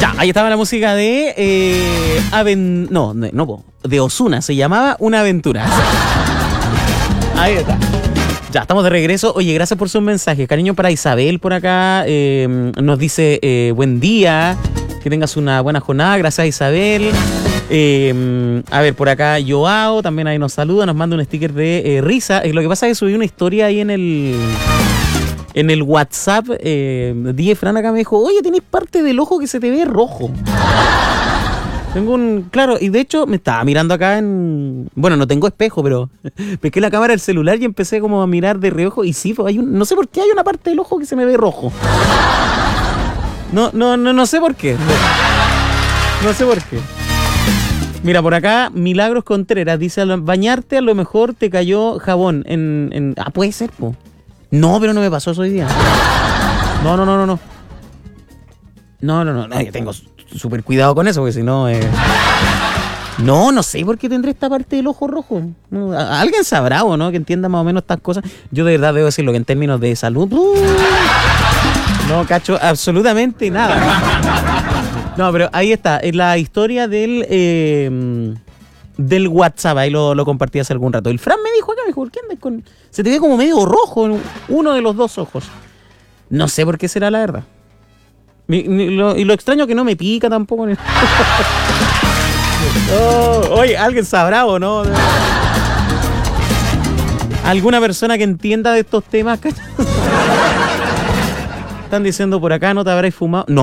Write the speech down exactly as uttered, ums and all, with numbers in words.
Ya, ahí estaba la música de eh, Aven... No, no, no, de Ozuna, se llamaba Una Aventura. Ahí está. Ya, estamos de regreso. Oye, gracias por sus mensajes. Cariño para Isabel por acá. Eh, nos dice eh, buen día. Que tengas una buena jornada. Gracias, Isabel. Eh, a ver, por acá Joao también ahí nos saluda. Nos manda un sticker de eh, risa. Eh, lo que pasa es que subí una historia ahí en el... En el WhatsApp. Eh, Die Fran acá me dijo, oye, tenés parte del ojo que se te ve rojo. Tengo un... Claro, y de hecho me estaba mirando acá en... Bueno, no tengo espejo, pero pesqué la cámara del celular y empecé como a mirar de reojo. Y sí, hay un... no sé por qué hay una parte del ojo que se me ve rojo. No, no, no, no sé por qué. No sé por qué. Mira, por acá, Milagros Contreras dice, al bañarte a lo mejor te cayó jabón en... en... Ah, puede ser, po. No, pero no me pasó eso hoy día. No, no, no, no, no. No, no, no, no, yo tengo súper cuidado con eso, porque si no... Eh... No, no sé por qué tendré esta parte del ojo rojo. No, alguien sabrá o no, que entienda más o menos estas cosas. Yo de verdad debo decirlo que en términos de salud... Uh, no cacho absolutamente nada. No, pero ahí está, es la historia del... Eh, del WhatsApp, ahí lo, lo compartí hace algún rato. El Fran me dijo acá, me dijo, ¿por qué andas con...? Se te ve como medio rojo en uno de los dos ojos. No sé por qué será, la verdad. Mi, mi, lo, y lo extraño que no me pica tampoco. Oh, oye, ¿alguien sabrá o no? ¿Alguna persona que entienda de estos temas? Están diciendo por acá, ¿no te habrás fumado? No.